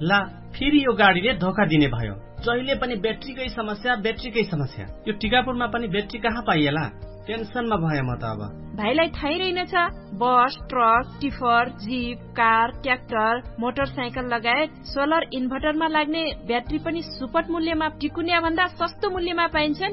ला फेरि यो गाडीले धोका दिने भयो। जहिले पनि ब्याट्रीकै समस्या। यो टिकापुरमा पनि ब्याट्री कहाँ पाइएला? टेन्सनमा भए म त अब। भाइलाई थाहै रहेनछ, बस, truck, tipper, jeep, car, tractor, motorcycle लगायत सोलर इन्भर्टरमा लाग्ने ब्याट्री पनि सुपथ मूल्यमा टिकुनिया भन्दा सस्तो मूल्यमा पाइन्छ।